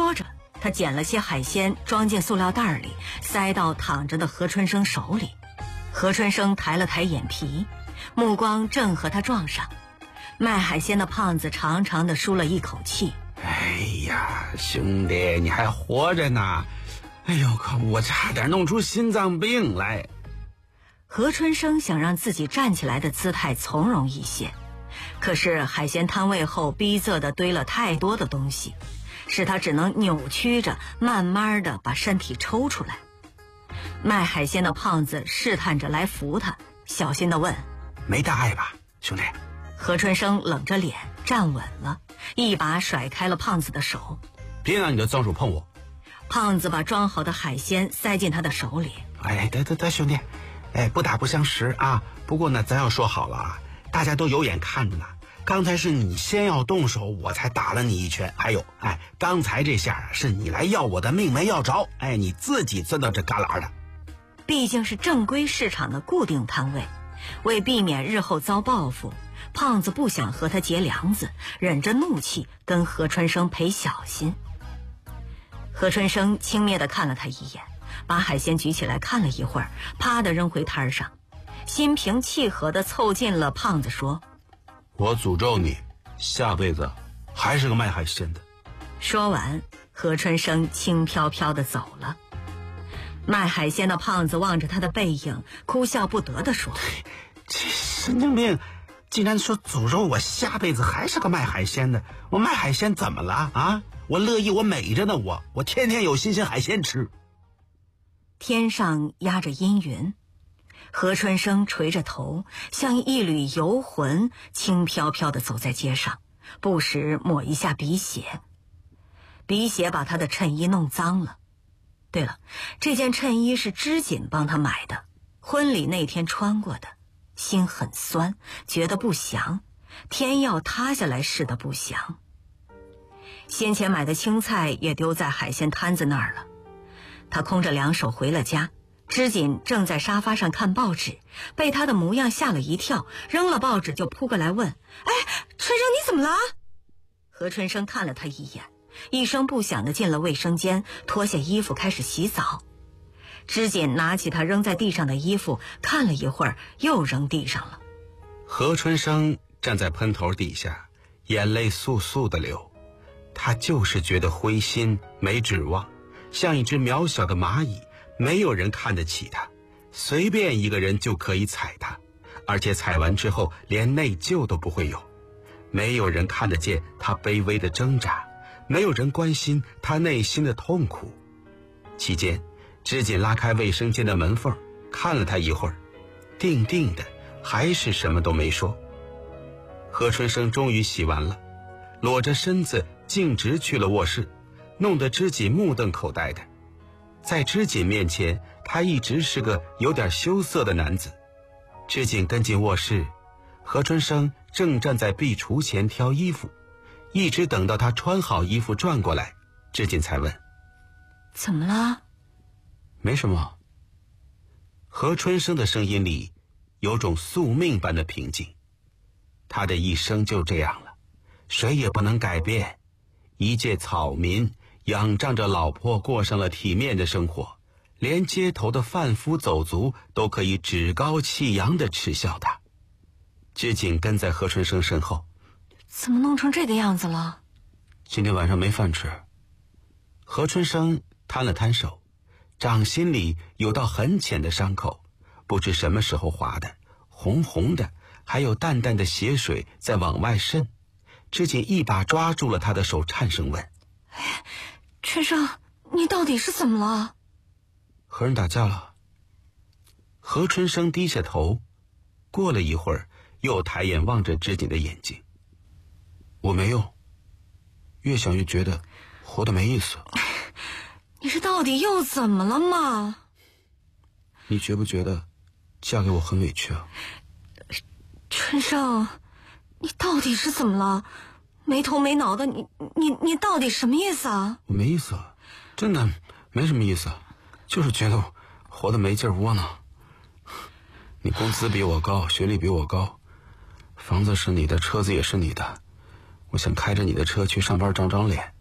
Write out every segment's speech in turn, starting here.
说着，他捡了些海鲜装进塑料袋里，塞到躺着的何春生手里。何春生抬了抬眼皮，目光正和他撞上。卖海鲜的胖子长长的舒了一口气。 哎呀，兄弟，你还活着呢！哎呦，可我差点弄出心脏病来。 何春生想让自己站起来的姿态从容一些，可是海鲜摊位后逼仄的堆了太多的东西，使他只能扭曲着慢慢的把身体抽出来。卖海鲜的胖子试探着来扶他，小心的问： 没大碍吧，兄弟？ 何春生冷着脸站稳了，一把甩开了胖子的手。 别拿你的脏手碰我！ 胖子把装好的海鲜塞进他的手里。 哎，得，兄弟，哎，不打不相识啊。不过呢，咱要说好了啊，大家都有眼看着呢。刚才是你先要动手，我才打了你一拳。还有，哎，刚才这下是你来要我的命没要着，哎，你自己钻到这旮旯的。 毕竟是正规市场的固定摊位，为避免日后遭报复，胖子不想和他结梁子，忍着怒气跟何春生赔小心。何春生轻蔑地看了他一眼，把海鲜举起来看了一会儿，啪地扔回摊上，心平气和地凑近了胖子说： 我诅咒你，下辈子还是个卖海鲜的。 说完，何春生轻飘飘地走了。卖海鲜的胖子望着他的背影，哭笑不得地说： 这神经病竟然说诅咒我下辈子还是个卖海鲜的。我卖海鲜怎么了啊？我乐意，我美着呢，我天天有新鲜海鲜吃。 天上压着阴云，何春生垂着头，像一缕游魂，轻飘飘地走在街上，不时抹一下鼻血。鼻血把他的衬衣弄脏了。对了，这件衬衣是织锦帮他买的，婚礼那天穿过的。心很酸，觉得不祥，天要塌下来似的不祥。先前买的青菜也丢在海鲜摊子那儿了。他空着两手回了家，织锦正在沙发上看报纸，被他的模样吓了一跳，扔了报纸就扑过来问：哎，春生你怎么了？何春生看了他一眼，一声不响地进了卫生间，脱下衣服开始洗澡。织锦拿起他扔在地上的衣服，看了一会儿，又扔地上了。 何春生站在喷头底下，眼泪簌簌地流。他就是觉得灰心没指望，像一只渺小的蚂蚁，没有人看得起他，随便一个人就可以踩他，而且踩完之后连内疚都不会有。没有人看得见他卑微的挣扎，没有人关心他内心的痛苦。期间，织锦拉开卫生间的门缝，看了他一会儿，定定的，还是什么都没说。何春生终于洗完了，裸着身子径直去了卧室，弄得织锦目瞪口呆的。在织锦面前，他一直是个有点羞涩的男子。织锦跟进卧室，何春生正站在壁橱前挑衣服，一直等到他穿好衣服转过来，织锦才问： 怎么了？ 没什么。何春生的声音里有种宿命般的平静。他的一生就这样了，谁也不能改变。一介草民仰仗着老婆过上了体面的生活，连街头的贩夫走卒都可以趾高气扬地耻笑他。织锦跟在何春生身后。 怎么弄成这个样子了？ 今天晚上没饭吃。何春生摊了摊手，掌心里有道很浅的伤口，不知什么时候划的，红红的，还有淡淡的血水在往外渗。织锦一把抓住了他的手，颤声问： 春生，你到底是怎么了？ 和人打架了。何春生低下头，过了一会儿又抬眼望着织锦的眼睛。我没有，越想越觉得活得没意思。 你是到底又怎么了嘛？ 你觉不觉得嫁给我很委屈啊？ 春生，你到底是怎么了？没头没脑的，你到底什么意思啊？ 我没意思啊，真的没什么意思，就是觉得活得没劲儿窝囊。你工资比我高，学历比我高，房子是你的，车子也是你的，我想开着你的车去上班长长脸，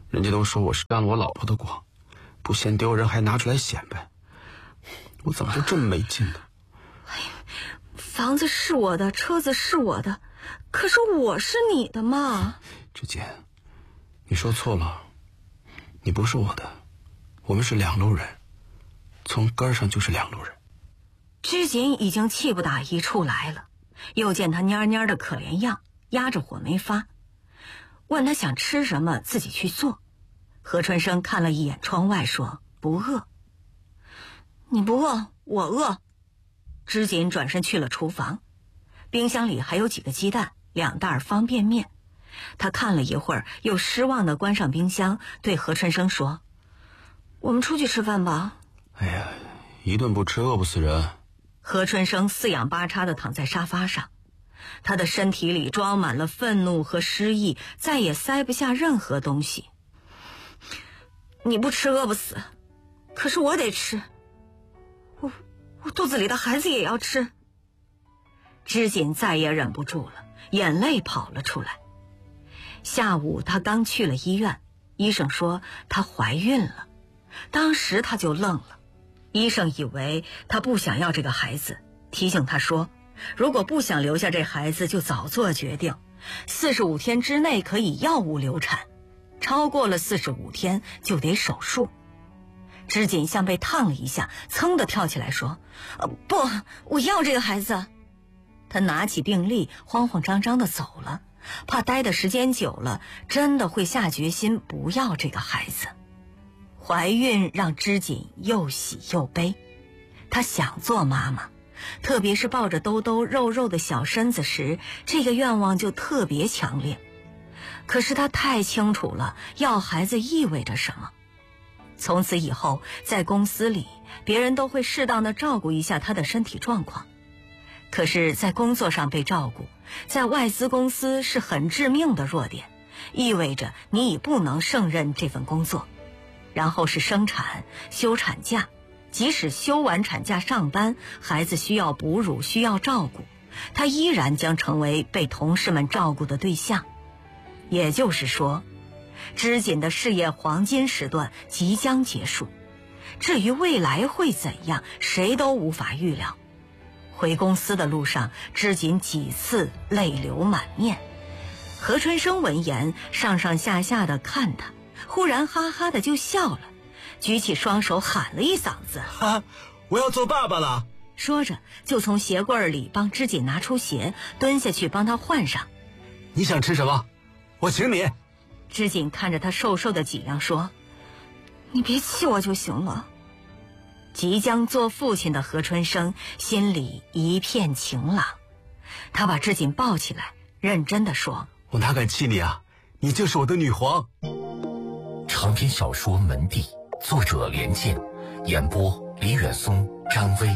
人家都说我是沾了我老婆的光，不嫌丢人还拿出来显摆，我怎么就这么没劲呢？ 房子是我的，车子是我的，可是我是你的嘛。 志锦，你说错了，你不是我的，我们是两路人，从根儿上就是两路人。 知锦已经气不打一处来了，又见他蔫蔫的可怜样，压着火没发，问他想吃什么自己去做。何春生看了一眼窗外说不饿。你不饿我饿。知锦转身去了厨房，冰箱里还有几个鸡蛋，2袋方便面。他看了一会儿，又失望地关上冰箱，对何春生说：我们出去吃饭吧。 哎呀，一顿不吃饿不死人。 何春生四仰八叉地躺在沙发上，他的身体里装满了愤怒和失意，再也塞不下任何东西。你不吃饿不死，可是我得吃，我肚子里的孩子也要吃。知锦再也忍不住了，眼泪跑了出来。下午他刚去了医院，医生说她怀孕了，当时他就愣了。医生以为他不想要这个孩子，提醒他说，如果不想留下这孩子就早做决定，45天之内可以药物流产，超过了45天就得手术。知锦像被烫了一下，噌地跳起来说，不，我要这个孩子。他拿起病历慌慌张张地走了，怕待的时间久了真的会下决心不要这个孩子。怀孕让知锦又喜又悲，她想做妈妈，特别是抱着兜兜肉肉的小身子时，这个愿望就特别强烈。可是她太清楚了要孩子意味着什么。从此以后，在公司里，别人都会适当的照顾一下她的身体状况。可是在工作上被照顾，在外资公司是很致命的弱点，意味着你已不能胜任这份工作。然后是生产、休产假，即使休完产假上班，孩子需要哺乳，需要照顾，她依然将成为被同事们照顾的对象。也就是说，知锦的事业黄金时段即将结束，至于未来会怎样，谁都无法预料。回公司的路上，知锦几次泪流满面。何春生闻言，上上下下的看他，忽然哈哈的就笑了，举起双手喊了一嗓子： 哈，我要做爸爸了！ 说着就从鞋柜里帮知锦拿出鞋，蹲下去帮他换上。 你想吃什么？我请你。 知锦看着他瘦瘦的脊梁说：你别气我就行了。即将做父亲的何春生心里一片晴朗，他把知锦抱起来，认真地说： 我哪敢气你啊，你就是我的女皇。 长篇小说《门第》，作者连剑，演播李远松、张薇。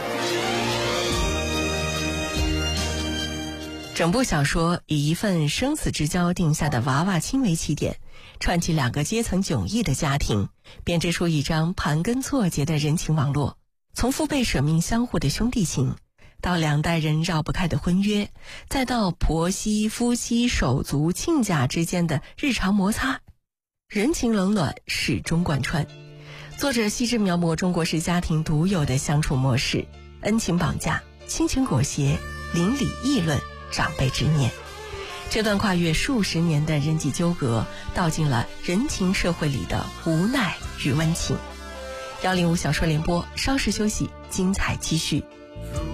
整部小说以一份生死之交定下的娃娃亲为起点，串起2个阶层迥异的家庭，编织出一张盘根错节的人情网络。从父辈舍命相护的兄弟情，到2代人绕不开的婚约，再到婆媳、夫妻、手足、亲家之间的日常摩擦，人情冷暖始终贯穿。作者细致描摹中国式家庭独有的相处模式，恩情绑架，亲情裹挟，邻里议论，长辈执念。这段跨越数十年的人际纠葛，道尽了人情社会里的无奈与温情。105小说联播，稍事休息，精彩继续。